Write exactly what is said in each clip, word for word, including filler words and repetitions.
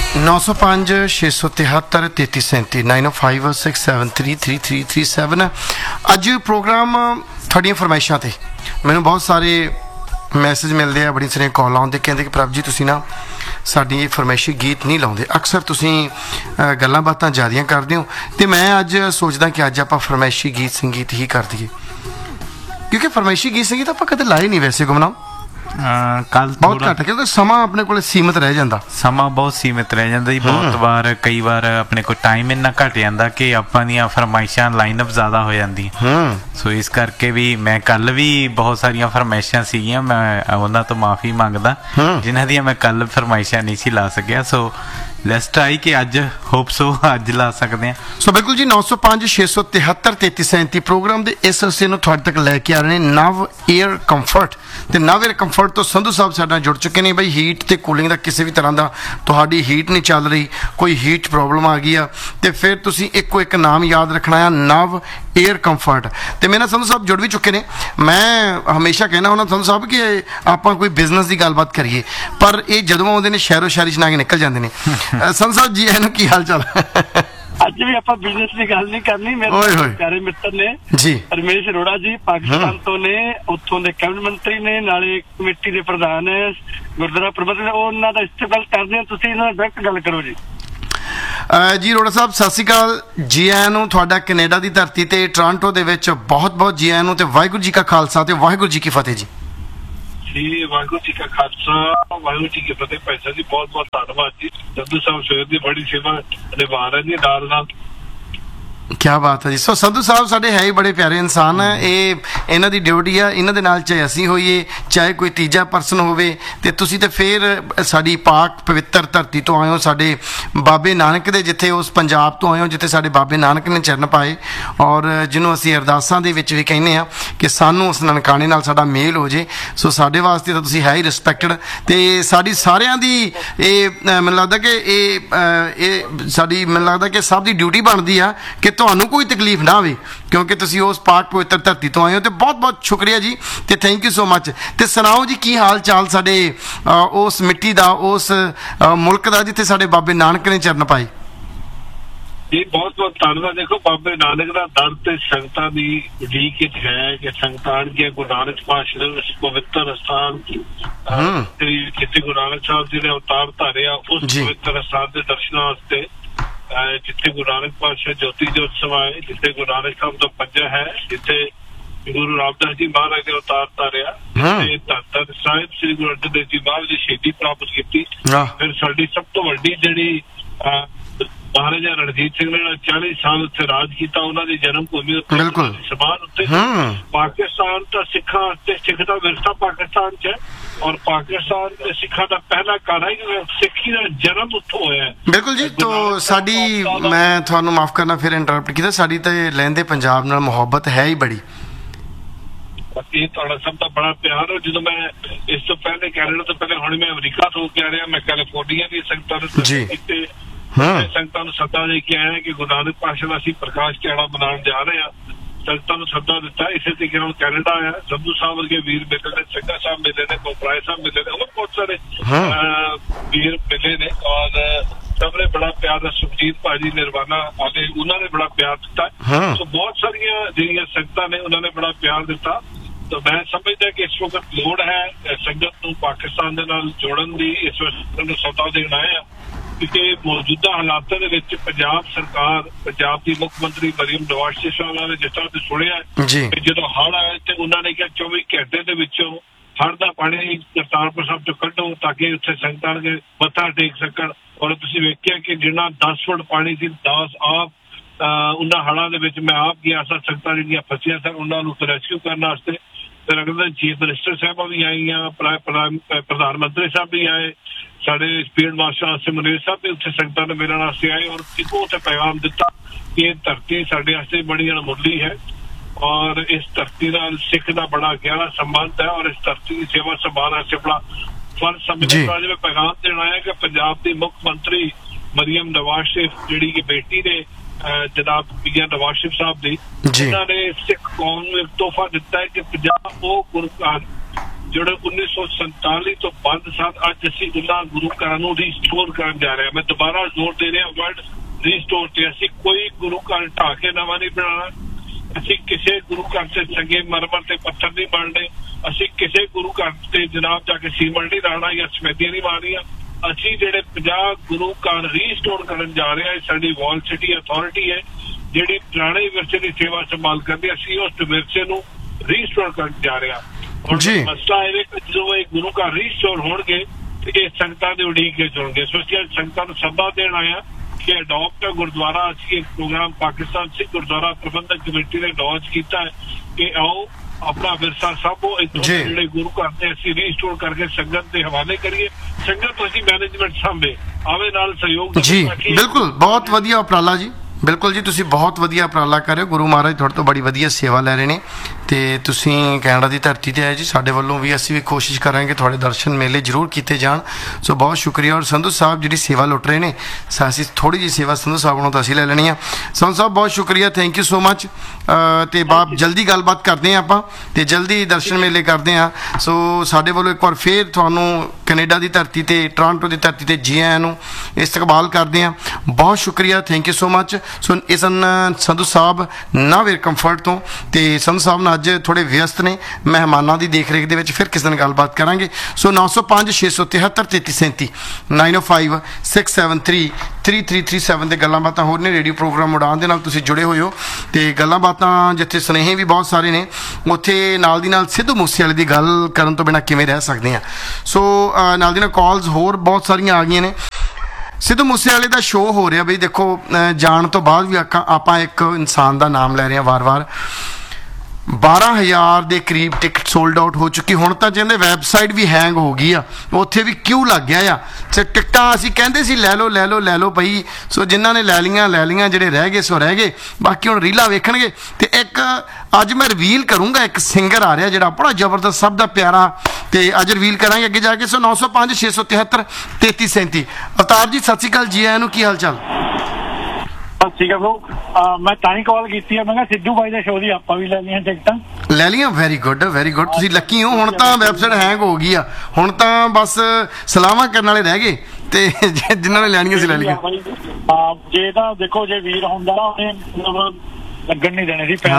नौ सौ पाँच छे सौ तिहत्तर तेती सैंती नाइन ओ five six seven three three three three seven अज प्रोग्राम थोड़िया फरमाइशों से मैंने बहुत सारे मैसेज मिलते हैं, बड़ी सारिया कॉल आते कहते कि प्रभ जी तुसी ना साडी फरमाइशी गीत नहीं लाते, अक्सर तुसी गल्लां बातां ज़्यादा करते हो। तो मैं अज सोचदा कि अज आपां फरमाइशी गीत संगीत ही कर दिए, क्योंकि फरमाइशी गीत संगीत आपां कदे लाए नहीं वैसे गुमनाम कल बहुत घट, क्योंकि समा अपने को सीमित रह जाता, समा बहुत सीमित रह जाता जी। बहुत बार कई बार अपने को टाइम इन्ना घट जाता कि आपां दी फरमाइशां लाइनअप ज़्यादा हो जाती, सो इस करके भी मैं कल भी बहुत सारिया फरमाइशां सीगियां, मैं उन्हां तो माफ़ी मंगदा जिन्हां दी मैं कल फरमाइशां नहीं सी ला सकिया। सो लिस्ट आई कि अज होप सो अज ला सकते हैं। सो बिल्कुल जी नौ सौ पाँच छे सौ तिहत्तर तेती सैंती प्रोग्राम के इस हिस्से में थोड़े तक लैके आ रहे हैं नव एयर कंफर्ट। तो नव एयर कंफर्ट तो संधू साहब साडे जुड़ चुके हैं। बई हीट तो कूलिंग का किसी भी तरह का तुहाडी हीट नहीं चल रही, कोई हीट प्रॉब्लम आ गई है तो फिर तुसी एको एक नाम याद रखना है नव एयर कंफर्ट। तो मेरे संधू साहब जुड़ भी चुके हैं। मैं हमेशा कहना होना संधू साहब कि आपां कोई बिजनेस की गलबात करिए, पर ये जदों आउंदे ने शहरों शहरी च ना के निकल जाते हैं। संधू साहब जी एनु की हाल चाल? अज भी आप बिजनेस की गल नहीं करनी। मेरे प्यारे मित्र ने जी रमेश अरोड़ा जी पाकिस्तान तो ने, उत्थों दे कैबिनेट मंत्री ने, नाले कमेटी के प्रधान है, गुरुद्वारा प्रबंधक ने, उन्हां दा इस्तेमाल करदे हो, तुसीं इन्हां नाल डायरेक्ट गल करो जी। जी अरोड़ा साहब सत श्री अकाल जी आया नूं तुहाडा कनेडा की धरती ते टोरंटो दे विच बहुत बहुत जी आया नूं ते वाहिगुरू जी का खालसा ते वाहिगुरू जी की फतेह जी। जी वाहिगुरू जी का खालसा वाहिगुरू जी की फतेह। पैसा जी बहुत बहुत धन्यवाद जी। संधू साहब सवेर की बड़ी सेवा निभा रहे जी नाल नाल। क्या बात है जी। सो संधू साहब साडे है ही बड़े प्यारे इंसान है, ये इन्हां दी ड्यूटी है, इन्हां दे नाल चाहे असीं होइए चाहे कोई तीजा परसन होवे ते तुसीं ते फिर साडी पाक पवित्र धरती तो आए हो, साडे बाबे नानक दे जिथे उस पंजाब तो आए हो जिथे साडे बाबे नानक ने चरण पाए, और जिन्हों असीं अरदासां दे विच भी कहने आ कि सानूं उस ननकाणे नाल साडा मेल हो जे। सो साडे वास्ते तां तुसीं है ही रिस्पैक्टड ते साडी सारियां दी ये मैनूं लगदा कि ये साडी मैनूं लगदा कि सब दी ड्यूटी बनदी आ कि ਤੁਹਾਨੂੰ कोई तकलीफ ना आवे, क्योंकि तुसीं उस पाक पवित्र धरती तो आए हो। तो बहुत बहुत शुक्रिया जी, तो थैंक यू सो मच। तो सुनाओ जी की हाल चाल साडे उस मिट्टी का, उस मुल्क का जिथे साडे बाबे नानक ने चरण पाए? जी बहुत बहुत धन्यवाद। देखो बाबे नानक का दर ते संगतां दी उਡੀक विच है कि संगतां आणगीआं गुरु नानक पातशाह दे पवित्र स्थान जिथे गुरु नानक साहब जी ने अवतार धारिया, उस पवित्र स्थान के दर्शनां वास्ते जिथे गुरु नानक पातशाह ज्योति जोत समाए, जिथे गुरु नानक साहब का पंजा है, जिथे गुरु रामदास जी महाराज ने अवतार धारिया, जिथे धन साहिब श्री गुरु अर्जन देव जी महाराज ने शहीदी प्राप्त की, फिर साडी सब तो वड्डी जिहड़ी महाराजा रणजीत सिंह ने चालीस साल उत्थे राज किया, उन्होंने जन्म भूमि उत्ते समान उत्ते पाकिस्तान तो सिखा सिख का विरसा पाकिस्तान च है, और पाकिस्तान के सिखा का पहला काड़ा है सिखी का जन्म उत्थों होया है। बिल्कुल जी। तो साडी मैं तुहानू माफ करना फिर इंटरप्ट किया, साडी ते लैंदे पंजाब नाल मुहब्बत है ही बड़ी। ये तुहाडा सब दा बड़ा प्यार है। जो मैं इस तो पहले कैनेडा तो पहले हुण मैं अमरीका तो कह रहा, मैं कैलिफोर्निया की संगतां नूं संगतां नूं सदा दे के आया कि गुरु नानक पातशाह दा असीं प्रकाश दिहाड़ा मनाउण जा रहे हैं। संगतां नूं सदा दिता, इसे तरीके नाल कैनेडा आया, संधू साहब वर्गे वीर मिले ने, संगा साहब मिले ने, बोपराय साहब मिले ने, और बहुत सारे वीर मिले ने, और सबने बड़ा प्यार है। सुखजीत भाजी निर्वाणा आदि उन्होंने बड़ा प्यार दिता। तो बहुत सारिया जिहड़ियां संगतां ने उन्होंने बड़ा प्यार दिता। तो मैं समझदा कि इस वक्त लोड़ है संगत नूं पाकिस्तान दे नाल जोड़न दी, इस वक्त सौदा देण आए आ, क्योंकि मौजूदा हालातों के पंजाब सरकार, पंजाब की मुख्यमंत्री मरियम नवाज शरीफ ने जिस तरह से सुनिया कि जो हड़ आए तो उन्होंने कहा चौबी घंटे के विचों हड़ का पानी करतारपुर साहब चो कड्ढो ताकि उत्थे संगतां के मत्था टेक सकन। और तुसीं वेखिया कि जिन्ना दस फुट पानी सी, दस आप उन्होंने हड़ां दे विच मैं आप गया सा, संगतां जिहड़ियां फसियां सन उन्होंने रेस्क्यू करने वास्ते। फिर अगले चीफ मिनिस्टर साहब भी आईयां, प्रधानमंत्री साहब भी आए, साढ़े स्पीड मार्शल आसिम मुनीर साहब भी उत्थे संगतां ने मिलण वास्ते आए, और इको उत्थे पैगाम दिता कि ये धरती साडे वास्ते बड़ी अणमुल्ली है, और इस धरती नाल सिख दा बड़ा गहरा संबंध है, और इस धरती की सेवा संभाल वास्ते बड़ा फर्ज समझदा है। पैगाम देना है कि पंजाब की मुख्यमंत्री मरियम नवाज शरीफ जिहड़ी कि बेटी ने जनाब मियां नवाज शरीफ साहब दी, उन्होंने सिख कौम नूं एक तोहफा दिता है कि पंजाब वो गुरु ਜਿਹੜੇ ਉੱਨੀ ਸੌ ਸੰਤਾਲੀ ਤੋਂ ਬੰਦ ਸਨ, ਅੱਜ ਅਸੀਂ ਉਹਨਾਂ ਗੁਰੂ ਘਰਾਂ ਨੂੰ ਰੀਸਟੋਰ ਕਰਨ ਜਾ ਰਹੇ ਹਾਂ। ਮੈਂ ਦੁਬਾਰਾ ਜ਼ੋਰ ਦੇ ਰਿਹਾ ਵਰਡ ਰੀਸਟੋਰ ਤੇ। ਅਸੀਂ ਕੋਈ ਗੁਰੂ ਘਰ ਢਾਹ ਕੇ ਨਵਾਂ ਨਹੀਂ ਬਣਾਉਣਾ, ਅਸੀਂ ਕਿਸੇ ਗੁਰੂ ਘਰ ਤੇ ਚੰਗੇ ਮਰਮਰ ਤੇ ਪੱਥਰ ਨਹੀਂ ਬਣਨੇ, ਅਸੀਂ ਕਿਸੇ ਗੁਰੂ ਘਰ ਤੇ ਜਨਾਬ ਜਾ ਕੇ ਸੀਮੈਂਟ ਨਹੀਂ ਲਾਉਣਾ ਜਾਂ ਸਫੈਦੀਆਂ ਨਹੀਂ ਮਾਰਨੀਆਂ। ਅਸੀਂ ਜਿਹੜੇ ਪੰਜਾਹ ਗੁਰੂ ਘਰ ਰੀਸਟੋਰ ਕਰਨ ਜਾ ਰਹੇ ਹਾਂ, ਸਾਡੀ ਵਾਲ ਸਿਟੀ ਅਥਾਰਟੀ ਹੈ ਜਿਹੜੀ ਪੁਰਾਣੇ ਵਿਰਸੇ ਦੀ ਸੇਵਾ ਸੰਭਾਲ ਕਰਦੀ, ਅਸੀਂ ਉਸ ਵਿਰਸੇ ਨੂੰ ਰੀਸਟੋਰ ਕਰਨ ਜਾ ਰਹੇ ਹਾਂ। ਹੁਣ ਮਸਲਾ ਇਹ ਕਿ ਜਦੋਂ ਇਹ ਗੁਰੂ ਘਰ ਰੀਸਟੋਰ ਹੋਣਗੇ ਤੇ ਇਹ ਸੰਗਤਾਂ ਦੇ ਉਡੀਕ ਕੇ ਜੁੜਨਗੇ। ਸੋ ਅਸੀਂ ਸੰਗਤਾਂ ਨੂੰ ਸੱਦਾ ਦੇਣ ਆਇਆ ਕਿ ਅਡਾਪਟ ਗੁਰਦੁਆਰਾ, ਅਸੀਂ ਇੱਕ ਪ੍ਰੋਗਰਾਮ ਪਾਕਿਸਤਾਨ ਸਿੱਖ ਗੁਰਦੁਆਰਾ ਪ੍ਰਬੰਧਕ ਕਮੇਟੀ ਨੇ ਲਾਂਚ ਕੀਤਾ ਹੈ ਕਿ ਆਓ ਆਪਣਾ ਵਿਰਸਾ ਸਾਂਭੋ, ਜਿਹੜੇ ਗੁਰੂ ਘਰ ਤੇ ਅਸੀਂ ਰੀਸਟੋਰ ਕਰਕੇ ਸੰਗਤ ਦੇ ਹਵਾਲੇ ਕਰੀਏ, ਸੰਗਤ ਤੋਂ ਅਸੀਂ ਮੈਨੇਜਮੈਂਟ ਸਾਂਭੇ ਆਵੇ ਨਾਲ ਸਹਿਯੋਗ। ਜੀ ਬਿਲਕੁਲ, ਬਹੁਤ ਵਧੀਆ ਉਪਰਾਲਾ ਜੀ, ਬਿਲਕੁਲ ਜੀ, ਤੁਸੀਂ ਬਹੁਤ ਵਧੀਆ ਉਪਰਾਲਾ ਕਰ ਰਹੇ ਹੋ। ਗੁਰੂ ਮਹਾਰਾਜ ਤੁਹਾਡੇ ਤੋਂ ਬੜੀ ਵਧੀਆ ਸੇਵਾ ਲੈ ਰਹੇ ਨੇ ਤੇ ਤੁਸੀਂ ਕੈਨੇਡਾ ਦੀ ਧਰਤੀ ਤੇ ਆਏ ਜੀ। ਸਾਡੇ ਵੱਲੋਂ ਵੀ ਅਸੀਂ ਵੀ ਕੋਸ਼ਿਸ਼ ਕਰਾਂਗੇ ਤੁਹਾਡੇ ਦਰਸ਼ਨ ਮੇਲੇ ਜ਼ਰੂਰ ਕੀਤੇ ਜਾਣ। ਸੋ ਬਹੁਤ ਸ਼ੁਕਰੀਆ। ਔਰ ਸੰਧੂ ਸਾਹਿਬ ਜਿਹੜੀ ਸੇਵਾ ਲੁੱਟ ਰਹੇ ਨੇ, ਅਸੀਂ ਥੋੜੀ ਜਿਹੀ ਸੇਵਾ ਸੰਧੂ ਸਾਹਿਬ ਨੂੰ ਤਾਂ ਅਸੀਂ ਲੈ ਲੈਣੀ ਆ। ਸੰਧੂ ਸਾਹਿਬ ਬਹੁਤ ਸ਼ੁਕਰੀਆ, ਥੈਂਕ ਯੂ ਸੋ ਮਚ। ਤੇ ਬਾਪ ਜਲਦੀ ਗੱਲਬਾਤ ਕਰਦੇ ਹਾਂ ਆਪਾਂ ਤੇ ਜਲਦੀ ਦਰਸ਼ਨ ਮੇਲੇ ਕਰਦੇ ਹਾਂ। ਸੋ ਸਾਡੇ ਵੱਲੋਂ ਇੱਕ ਵਾਰ ਫੇਰ ਤੁਹਾਨੂੰ ਕੈਨੇਡਾ ਦੀ ਧਰਤੀ ਤੇ, ਟੋਰਾਂਟੋ ਦੀ ਧਰਤੀ ਤੇ ਜੀ ਆਇਆਂ ਨੂੰ, ਇਸਤਕਬਾਲ ਕਰਦੇ ਹਾਂ। ਬਹੁਤ ਸ਼ੁਕਰੀਆ, ਥੈਂਕ ਯੂ ਸੋ ਮਚ। ਸੋ ਇਹ ਸਨ ਸੰਧੂ ਸਾਹਿਬ ਨਾਵੇਰ ਕੰਫਰਟ ਤੋਂ, ਤੇ ਸੰਧੂ ਸਾਹਿਬ ਨਾਲ ਅੱਜ ਥੋੜੇ ਵਿਅਸਤ ਨੇ, ਮਹਿਮਾਨਾਂ ਦੀ ਦੇਖ ਰੇਖ ਦੇ ਵਿੱਚ ਫਿਰ ਕਿਸੇ ਦਿਨ ਗੱਲਬਾਤ ਕਰਾਂਗੇ। ਸੋ ਨੌ ਸੌ ਪੰਜ ਛੇ ਸੌ ਤਿਹੱਤਰ ਤੇਤੀ ਸੈਂਤੀ ਨਾਈਨ ਓ five six seven three three three three seven 'ਤੇ ਗੱਲਾਂ ਬਾਤਾਂ ਹੋਰ ਨੇ। ਰੇਡੀਓ ਪ੍ਰੋਗਰਾਮ ਉਡਾਨ ਦੇ ਨਾਲ ਤੁਸੀਂ ਜੁੜੇ ਹੋਏ ਹੋ ਤੇ ਗੱਲਾਂ ਬਾਤਾਂ ਜਿੱਥੇ ਸੁਨੇਹੇ ਵੀ ਬਹੁਤ ਸਾਰੇ ਨੇ, ਉੱਥੇ ਨਾਲ ਦੀ ਨਾਲ ਸਿੱਧੂ ਮੂਸੇਵਾਲੇ ਦੀ ਗੱਲ ਕਰਨ ਤੋਂ ਬਿਨਾਂ ਕਿਵੇਂ ਰਹਿ ਸਕਦੇ ਹਾਂ। ਸੋ ਨਾਲ ਦੀ ਨਾਲ ਕਾਲਸ ਹੋਰ ਬਹੁਤ ਸਾਰੀਆਂ ਆ ਗਈਆਂ ਨੇ। ਸਿੱਧੂ ਮੂਸੇਵਾਲੇ ਦਾ ਸ਼ੋਅ ਹੋ ਰਿਹਾ ਬਈ, ਦੇਖੋ ਜਾਣ ਤੋਂ ਬਾਅਦ ਵੀ ਆਪਾਂ ਇੱਕ ਇਨਸਾਨ ਦਾ ਨਾਮ ਲੈ ਰਹੇ ਹਾਂ ਵਾਰ-ਵਾਰ। ਬਾਰਾਂ ਹਜ਼ਾਰ ਦੇ ਕਰੀਬ ਟਿਕਟ ਸੋਲਡ ਆਊਟ ਹੋ ਚੁੱਕੀ। ਹੁਣ ਤਾਂ ਕਹਿੰਦੇ ਵੈਬਸਾਈਟ ਵੀ ਹੈਂਗ ਹੋ ਗਈ ਆ, ਉੱਥੇ ਵੀ ਕਿਊ ਲੱਗ ਗਿਆ ਆ। ਸੋ ਟਿਕਟਾਂ ਅਸੀਂ ਕਹਿੰਦੇ ਸੀ ਲੈ ਲਓ ਲੈ ਲਓ ਲੈ ਲਓ ਪਈ। ਸੋ ਜਿਨ੍ਹਾਂ ਨੇ ਲੈ ਲਈਆਂ ਲੈ ਲਈਆਂ, ਜਿਹੜੇ ਰਹਿ ਗਏ ਸੋ ਰਹਿ ਗਏ, ਬਾਕੀ ਹੁਣ ਰੀਲਾਂ ਵੇਖਣਗੇ। ਤੇ ਇੱਕ ਅੱਜ ਮੈਂ ਰਿਵੀਲ ਕਰੂੰਗਾ, ਇੱਕ ਸਿੰਗਰ ਆ ਰਿਹਾ ਜਿਹੜਾ ਬੜਾ ਜ਼ਬਰਦਸਤ, ਸਭ ਦਾ ਪਿਆਰਾ, ਤੇ ਅੱਜ ਰਿਵੀਲ ਕਰਾਂਗੇ ਅੱਗੇ ਜਾ ਕੇ। ਸੋ ਨੌ ਸੌ ਪੰਜ ਛੇ ਸੌ ਤਿਹੱਤਰ ਤੇਤੀ ਸੈਂਤੀ। ਅਵਤਾਰ ਜੀ ਸਤਿ ਸ਼੍ਰੀ ਅਕਾਲ, ਜੀ ਆਇਆਂ ਨੂੰ, ਕੀ ਹਾਲ ਚਾਲ? ਠੀਕ ਹੈ ਬ్రో, ਮੈਂ ਤਾਂ ਹੀ ਕਾਲ ਕੀਤੀ ਆ, ਮੈਂ ਕਿਹਾ ਸਿੱਧੂ ਬਾਈ ਦੇ ਸ਼ੋਅ ਦੀ ਆਪਾਂ ਵੀ ਲੈ ਲਈਆਂ ਟਿਕਟਾਂ। ਲੈ ਲਈਆਂ, ਵੈਰੀ ਗੁੱਡ ਵੈਰੀ ਗੁੱਡ, ਤੁਸੀਂ ਲੱਕੀ ਹੋ। ਹੁਣ ਤਾਂ ਵੈਬਸਾਈਟ ਹੈਂਗ ਹੋ ਗਈ ਆ, ਹੁਣ ਤਾਂ ਬਸ ਸਲਾਮਾਂ ਕਰਨ ਵਾਲੇ ਰਹਿ ਗਏ ਤੇ ਜਿਨ੍ਹਾਂ ਨੇ ਲੈਣੀਆਂ ਸੀ ਲੈ ਲਈਆਂ। ਜੇ ਤਾਂ ਦੇਖੋ ਜੇ ਵੀਰ ਹੁੰਦਾ ਨਾ ਉਹਨੇ ਲੱਗਣ ਨਹੀਂ ਦੇਣੇ ਸੀ।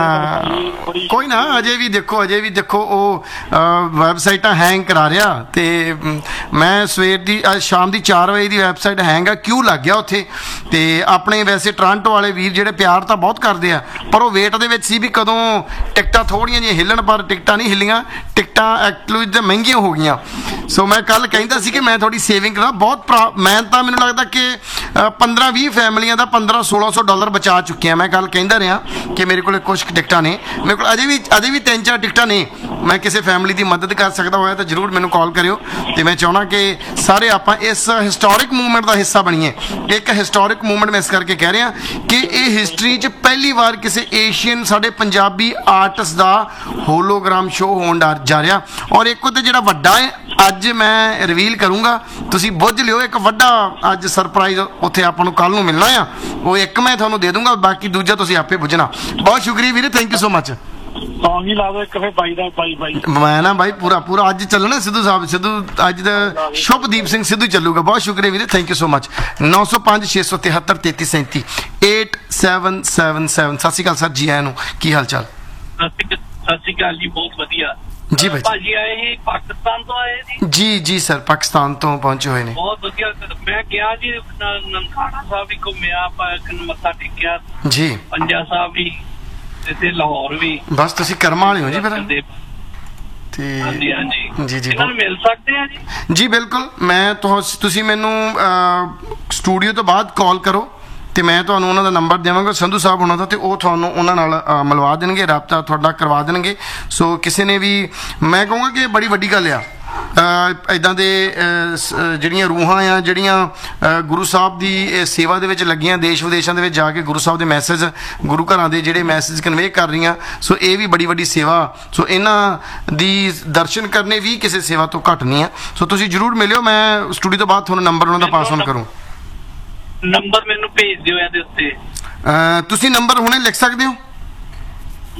ਹਾਂ ਕੋਈ ਨਾ, ਅਜੇ ਵੀ ਦੇਖੋ ਅਜੇ ਵੀ ਦੇਖੋ ਉਹ ਵੈਬਸਾਈਟਾਂ ਹੈਂਗ ਕਰਾ ਰਿਹਾ। ਤੇ ਮੈਂ ਸਵੇਰ ਦੀ ਅੱਜ ਸ਼ਾਮ ਦੀ ਚਾਰ ਵਜੇ ਦੀ ਵੈਬਸਾਈਟ ਹੈਂਗ ਆ, ਕਿਉਂ ਲੱਗ ਗਿਆ ਉੱਥੇ। ਤੇ ਆਪਣੇ ਵੈਸੇ ਟੋਰਾਂਟੋ ਵਾਲੇ ਵੀਰ ਜਿਹੜੇ ਪਿਆਰ ਤਾਂ ਬਹੁਤ ਕਰਦੇ ਆ, ਪਰ ਉਹ ਵੇਟ ਦੇ ਵਿੱਚ ਸੀ ਵੀ ਕਦੋਂ ਟਿਕਟਾਂ ਥੋੜ੍ਹੀਆਂ ਜਿਹੀਆਂ ਹਿੱਲਣ, ਪਰ ਟਿਕਟਾਂ ਨਹੀਂ ਹਿੱਲੀਆਂ। ਟਿਕਟਾਂ ਐਕਚੁਅਲੀ ਤਾਂ ਮਹਿੰਗੀਆਂ ਹੋ ਗਈਆਂ। ਸੋ ਮੈਂ ਕੱਲ ਕਹਿੰਦਾ ਸੀ ਕਿ ਮੈਂ ਥੋੜੀ ਸੇਵਿੰਗ ਕਰਾਂ ਬਹੁਤ। ਮੈਂ ਤਾਂ ਮੈਨੂੰ ਲੱਗਦਾ ਕਿ ਪੰਦਰਾਂ ਵੀਹ ਫੈਮਲੀਆਂ ਦਾ ਪੰਦਰਾਂ ਸੋਲਾਂ ਸੌ ਡਾਲਰ ਬਚਾ ਚੁੱਕਿਆ। ਮੈਂ ਕੱਲ ਕਹਿੰਦਾ ਕਿ ਮੇਰੇ ਕੋਲ ਕੁਝ ਟਿਕਟਾਂ ਨੇ, ਮੇਰੇ ਕੋਲ ਅਜੇ ਵੀ ਅਜੇ ਵੀ ਤਿੰਨ ਚਾਰ ਟਿਕਟਾਂ ਨੇ। ਮੈਂ ਕਿਸੇ ਫੈਮਿਲੀ ਦੀ ਮਦਦ ਕਰ ਸਕਦਾ ਹੋਇਆ ਤਾਂ ਜ਼ਰੂਰ ਮੈਨੂੰ ਕਾਲ ਕਰਿਓ। ਤੇ ਮੈਂ ਚਾਹੁੰਦਾ ਕਿ ਸਾਰੇ ਆਪਾਂ ਇਸ ਹਿਸਟੋਰਿਕ ਮੂਵਮੈਂਟ ਦਾ ਹਿੱਸਾ ਬਣੀਏ। ਇੱਕ ਹਿਸਟੋਰਿਕ ਮੂਵਮੈਂਟ ਮੈਂ ਇਸ ਕਰਕੇ ਕਹਿ ਰਿਹਾ ਕਿ ਇਹ ਹਿਸਟਰੀ 'ਚ ਪਹਿਲੀ ਵਾਰ ਕਿਸੇ ਏਸ਼ੀਅਨ ਸਾਡੇ ਪੰਜਾਬੀ ਆਰਟਿਸਟ ਦਾ ਹੋਲੋਗ੍ਰਾਮ ਸ਼ੋਅ ਹੋਣ ਜਾ ਰਿਹਾ। ਔਰ ਇੱਕ ਤੇ ਜਿਹੜਾ ਵੱਡਾ ਹੈ ਅੱਜ ਮੈਂ ਰਿਵੀਲ ਕਰੂੰਗਾ, ਤੁਸੀਂ ਬੁੱਝ ਲਿਓ। ਇੱਕ ਵੱਡਾ ਅੱਜ ਸਰਪ੍ਰਾਈਜ਼ ਉੱਥੇ ਆਪਾਂ ਨੂੰ ਕੱਲ ਨੂੰ ਮਿਲਣਾ ਆ, ਉਹ ਇੱਕ ਮੈਂ ਤੁਹਾਨੂੰ ਦੇ ਦੂੰਗਾ, ਬਾਕੀ ਦੂਜਾ ਤੁਸੀਂ ਆਪੇ ਬੁੱਝਣਾ। ਬਹੁਤ ਸ਼ੁਕਰੀਆ ਵੀਰੇ, thank you so much. Song ਹੀ ਲਾ ਦੋ ਇੱਕ, ਫੇ ਬਾਈ ਦਾ ਬਾਈ ਬਾਈ ਮੈਂ ਨਾ ਬਾਈ ਪੂਰਾ ਪੂਰਾ ਅੱਜ ਚੱਲਣਾ ਸਿੱਧੂ ਸਾਹਿਬ, ਸਿੱਧੂ ਅੱਜ ਦਾ ਸ਼ੁਭਦੀਪ ਸਿੰਘ ਸਿੱਧੂ ਚੱਲੂਗਾ। ਬਹੁਤ ਸ਼ੁਕਰੀਆ ਵੀਰੇ, ਥੈਂਕ ਯੂ ਸੋ ਮਚ। ਨੌ ਸੌ ਪੰਜ ਛੇ ਸੌ ਤਿਹੱਤਰ ਤੇਤੀ ਸੈਂਤੀ ਏਟ ਸੈਵਨ ਸੈਵਨ ਸੈਵਨ। ਸਤਿ ਸ਼੍ਰੀ ਅਕਾਲ ਸਰ, ਜੀ ਆਇਆਂ ਨੂੰ, ਕੀ ਹਾਲ ਚਾਲ? ਸਤਿ ਸ਼੍ਰੀ ਅਕਾਲ ਜੀ, ਬਹੁਤ ਵਧੀਆ ਜੀ ਭਾਈ। ਭਾਜੀ ਆਏ ਸੀ ਪਾਕਿਸਤਾਨ ਤੋਂ ਆਏ ਜੀ? ਜੀ ਜੀ ਸਰ, ਪਾਕਿਸਤਾਨ ਤੋਂ ਪਹੁੰਚੇ ਹੋਏ ਨੇ। ਬਹੁਤ ਵਧੀਆ। ਮੈਂ ਗਿਆ ਜੀ ਨਨਕਾਣਾ ਸਾਹਿਬ ਵੀ ਘੁੰਮਿਆ, ਮੱਥਾ ਟੇਕਿਆ ਜੀ, ਪੰਜਾ ਸਾਹਿਬ ਵੀ, ਤੇ ਲਾਹੌਰ ਵੀ। ਬਸ ਤੁਸੀਂ ਕਰਮਾਂ ਵਾਲੇ ਹੋ ਜੀ ਫਿਰ। ਤੇ ਹਾਂਜੀ ਹਾਂਜੀ ਜੀ ਜੀ ਇਹਨਾਂ ਨੂੰ ਮਿਲ ਸਕਦੇ ਆ ਜੀ? ਜੀ ਬਿਲਕੁਲ। ਮੈਂ ਤੁਸੀਂ ਮੈਨੂੰ ਸਟੂਡੀਓ ਤੋਂ ਬਾਅਦ ਕਾਲ ਕਰੋ ਤੇ ਮੈਂ ਤੁਹਾਨੂੰ ਉਹਨਾਂ ਦਾ ਨੰਬਰ ਦੇਵਾਂਗਾ, ਸੰਧੂ ਸਾਹਿਬ ਉਹਨਾਂ ਦਾ, ਤੇ ਉਹ ਤੁਹਾਨੂੰ ਉਹਨਾਂ ਨਾਲ ਮਿਲਵਾ ਦੇਣਗੇ, ਰਾਬਤਾ ਤੁਹਾਡਾ ਕਰਵਾ ਦੇਣਗੇ। ਸੋ ਕਿਸੇ ਨੇ ਵੀ, ਮੈਂ ਕਹੂੰਗਾ ਕਿ ਬੜੀ ਵੱਡੀ ਗੱਲ ਆ ਇੱਦਾਂ ਦੇ ਜਿਹੜੀਆਂ ਰੂਹਾਂ ਆ ਜਿਹੜੀਆਂ ਗੁਰੂ ਸਾਹਿਬ ਦੀ ਸੇਵਾ ਦੇ ਵਿੱਚ ਲੱਗੀਆਂ, ਦੇਸ਼ ਵਿਦੇਸ਼ਾਂ ਦੇ ਵਿੱਚ ਜਾ ਕੇ ਗੁਰੂ ਸਾਹਿਬ ਦੇ ਮੈਸੇਜ, ਗੁਰੂ ਘਰਾਂ ਦੇ ਜਿਹੜੇ ਮੈਸੇਜ ਕਨਵੇ ਕਰ ਰਹੀਆਂ। ਸੋ ਇਹ ਵੀ ਬੜੀ ਵੱਡੀ ਸੇਵਾ। ਸੋ ਇਹਨਾਂ ਦੀ ਦਰਸ਼ਨ ਕਰਨੇ ਵੀ ਕਿਸੇ ਸੇਵਾ ਤੋਂ ਘੱਟ ਨਹੀਂ ਆ। ਸੋ ਤੁਸੀਂ ਜ਼ਰੂਰ ਮਿਲਿਓ। ਮੈਂ ਸਟੂਡੀਓ ਤੋਂ ਬਾਅਦ ਤੁਹਾਨੂੰ ਨੰਬਰ ਉਹਨਾਂ ਦਾ ਪਾਸ ਔਨ ਕਰੂੰ। ਨੰਬਰ ਮੈਨੂੰ ਭੇਜ ਦਿਓ ਇਹਦੇ ਉੱਤੇ। ਤੁਸੀਂ ਨੰਬਰ ਹੁਣੇ ਲਿਖ ਸਕਦੇ ਹੋ?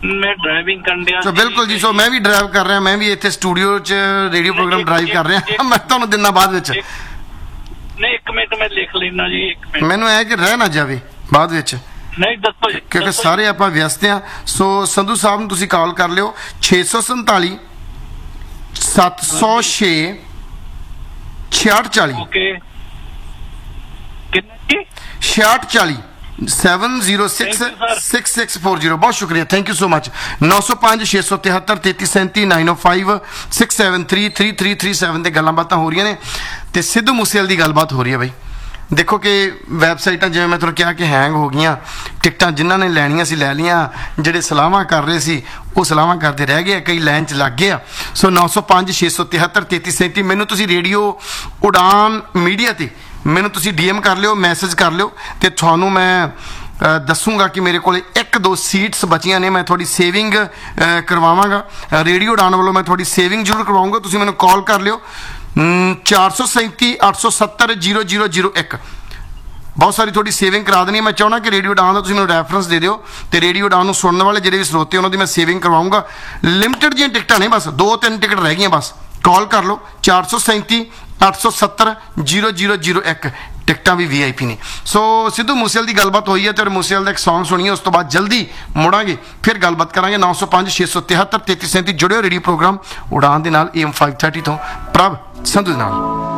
ਮੈਂ ਡਰਾਈਵਿੰਗ ਕਰਨ ਡਿਆ ਸੋ ਬਿਲਕੁਲ ਜੀ, ਸੋ ਮੈਂ ਵੀ ਡਰਾਈਵ ਕਰ ਰਿਹਾ, ਮੈਂ ਵੀ ਇੱਥੇ ਸਟੂਡੀਓ 'ਚ ਰੇਡੀਓ ਪ੍ਰੋਗਰਾਮ ਡਰਾਈਵ ਕਰ ਰਿਹਾ। ਮੈਂ ਤੁਹਾਨੂੰ ਦਿਨਾਂ ਬਾਅਦ ਵਿੱਚ ਨਹੀਂ ਇੱਕ ਮਿੰਟ ਮੈਂ ਲਿਖ ਲੈਣਾ ਜੀ, ਇੱਕ ਮਿੰਟ। ਮੈਨੂੰ ਇਹ ਕਿ ਰਹਿ ਨਾ ਜਾਵੇ ਬਾਅਦ ਵਿੱਚ, ਨਹੀਂ ਦੱਸੋ ਜੀ, ਕਿਉਂਕਿ ਸਾਰੇ ਆਪਾਂ ਵਿਅਸਤ ਆ। ਸੋ ਸੰਧੂ ਸਾਹਿਬ ਨੂੰ ਤੁਸੀਂ ਕਾਲ ਕਰ ਲਿਓ ਛੇ ਸੌ ਸੰਤਾਲੀ ਸੱਤ ਸੌ ਛੇ ਛਿਆਹਠ ਚਾਲੀ। ਓਕੇ, ਕਿੰਨਾ ਜੀ? ਛਿਆਹਠ ਚਾਲੀ seven zero six six six four zero. ਬਹੁਤ ਸ਼ੁਕਰੀਆ, ਥੈਂਕ ਯੂ ਸੋ ਮਚ। ਨੌ ਸੌ ਪੰਜ ਛੇ ਸੌ ਤਿਹੱਤਰ ਤੇਤੀ ਸੈਂਤੀ ਨਾਈਨ ਓ five six seven three three three three seven 'ਤੇ ਗੱਲਾਂ ਬਾਤਾਂ ਹੋ ਰਹੀਆਂ ਨੇ ਤੇ ਸਿੱਧੂ ਮੂਸੇਵਾਲੇ ਦੀ ਗੱਲਬਾਤ ਹੋ ਰਹੀ ਹੈ ਬਾਈ। ਦੇਖੋ ਕਿ ਵੈਬਸਾਈਟਾਂ ਜਿਵੇਂ ਮੈਂ ਤੁਹਾਨੂੰ ਕਿਹਾ ਕਿ ਹੈਂਗ ਹੋ ਗਈਆਂ, ਟਿਕਟਾਂ ਜਿਨ੍ਹਾਂ ਨੇ ਲੈਣੀਆਂ ਸੀ ਲੈ ਲੀਆਂ, ਜਿਹੜੇ ਸਲਾਹਾਂ ਕਰ ਰਹੇ ਸੀ ਉਹ ਸਲਾਹਾਂ ਕਰਦੇ ਰਹਿ ਗਏ, ਕਈ ਲਾਈਨ 'ਚ ਲੱਗ ਗਏ ਆ। ਸੋ ਨੌ ਸੌ ਪੰਜ ਛੇ ਸੌ ਤਿਹੱਤਰ ਤੇਤੀ ਸੈਂਤੀ ਮੈਨੂੰ ਤੁਸੀਂ ਰੇਡੀਓ ਉਡਾਨ ਮੀਡੀਆ 'ਤੇ ਮੈਨੂੰ ਤੁਸੀਂ ਡੀ ਐਮ ਕਰ ਲਿਓ, ਮੈਸੇਜ ਕਰ ਲਿਓ ਤੇ ਤੁਹਾਨੂੰ ਮੈਂ ਦੱਸੂਗਾ ਕਿ ਮੇਰੇ ਕੋਲ ਇੱਕ ਦੋ ਸੀਟਸ ਬਚੀਆਂ ਨੇ, ਮੈਂ ਤੁਹਾਡੀ ਸੇਵਿੰਗ ਕਰਵਾਵਾਂਗਾ। ਰੇਡੀਓ ਉਡਾਨ ਵੱਲੋਂ ਮੈਂ ਤੁਹਾਡੀ ਸੇਵਿੰਗ ਜ਼ਰੂਰ ਕਰਵਾਊਂਗਾ। ਤੁਸੀਂ ਮੈਨੂੰ ਕਾਲ ਕਰ ਲਿਓ ਚਾਰ ਸੌ ਸੈਂਤੀ ਅੱਠ ਸੌ ਸੱਤਰ ਜੀਰੋ ਜੀਰੋ ਜੀਰੋ ਇੱਕ। ਬਹੁਤ ਸਾਰੀ ਤੁਹਾਡੀ ਸੇਵਿੰਗ ਕਰਾ ਦੇਣੀ। ਮੈਂ ਚਾਹੁੰਦਾ ਕਿ ਰੇਡੀਓ ਉਡਾਨ ਦਾ ਤੁਸੀਂ ਮੈਨੂੰ ਰੈਫਰੈਂਸ ਦੇ ਦਿਓ ਤੇ ਰੇਡੀਓ ਉਡਾਨ ਨੂੰ ਸੁਣਨ ਵਾਲੇ ਜਿਹੜੇ ਵੀ ਸਰੋਤੇ ਉਹਨਾਂ ਦੀ ਮੈਂ ਸੇਵਿੰਗ ਕਰਵਾਊਂਗਾ। ਲਿਮਟਿਡ ਜਿਹੀਆਂ ਟਿਕਟਾਂ ਨੇ, ਬਸ ਦੋ ਤਿੰਨ ਟਿਕਟ ਰਹਿ ਗਈਆਂ, ਬਸ ਕਾਲ ਕਰ ਲਓ ਚਾਰ ਸੌ ਸੈਂਤੀ ਅੱਠ ਸੌ ਸੱਤਰ ਜੀਰੋ ਜੀਰੋ ਜੀਰੋ ਇੱਕ। ਟਿਕਟਾਂ ਵੀ ਵੀ ਆਈ ਪੀ ਨੇ। ਸੋ ਸਿੱਧੂ ਮੂਸੇਵਾਲੇ ਦੀ ਗੱਲਬਾਤ ਹੋਈ ਹੈ ਤੇ ਮੂਸੇਵਾਲੇ ਦਾ ਇੱਕ ਸੌਂਗ ਸੁਣੀਏ, ਉਸ ਤੋਂ ਬਾਅਦ ਜਲਦੀ ਮੁੜਾਂਗੇ, ਫਿਰ ਗੱਲਬਾਤ ਕਰਾਂਗੇ। ਨੌ ਸੌ ਪੰਜ ਛੇ ਸੌ ਤਿਹੱਤਰ ਤੇਤੀ ਸੈਂਤੀ ਜੁੜਿਓ ਰੇਡੀਓ ਪ੍ਰੋਗਰਾਮ ਉਡਾਨ ਦੇ ਨਾਲ ਏ ਐਮ ਫਾਈਵ ਥਰਟੀ ਤੋਂ ਪ੍ਰਭ ਸੰਧੂ ਦੇ ਨਾਲ।